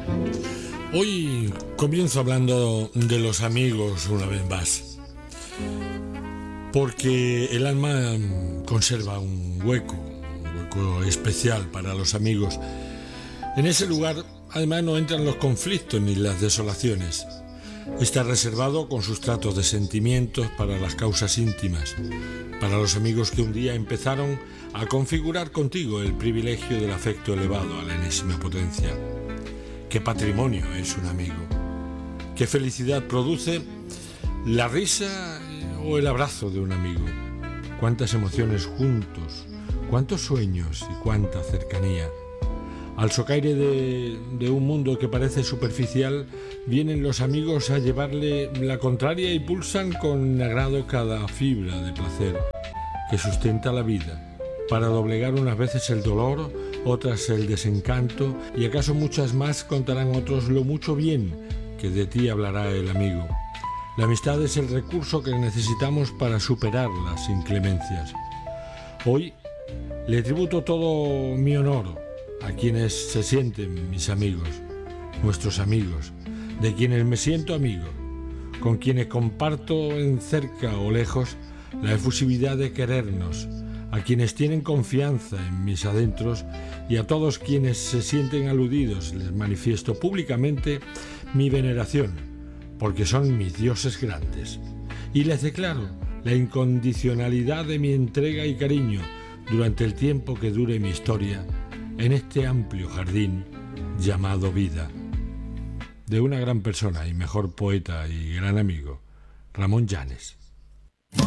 Hoy comienzo hablando de los amigos una vez más, porque el alma conserva un hueco especial para los amigos. En ese lugar, además, no entran los conflictos ni las desolaciones. Está reservado con sustratos de sentimientos para las causas íntimas, para los amigos que un día empezaron a configurar contigo el privilegio del afecto elevado a la enésima potencia. ¿Qué patrimonio es un amigo? ¿Qué felicidad produce la risa o el abrazo de un amigo? ¿Cuántas emociones juntos? ¿Cuántos sueños y cuánta cercanía? Al socaire de un mundo que parece superficial, vienen los amigos a llevarle la contraria y pulsan con agrado cada fibra de placer que sustenta la vida, para doblegar unas veces el dolor, otras el desencanto, y acaso muchas más contarán otros lo mucho bien que de ti hablará el amigo. La amistad es el recurso que necesitamos para superar las inclemencias. Hoy le tributo todo mi honor a quienes se sienten mis amigos, nuestros amigos, de quienes me siento amigo, con quienes comparto en cerca o lejos la efusividad de querernos, a quienes tienen confianza en mis adentros, y a todos quienes se sienten aludidos les manifiesto públicamente mi veneración, porque son mis dioses grandes, y les declaro la incondicionalidad de mi entrega y cariño durante el tiempo que dure mi historia en este amplio jardín llamado vida. De una gran persona y mejor poeta y gran amigo, Ramón Llanes.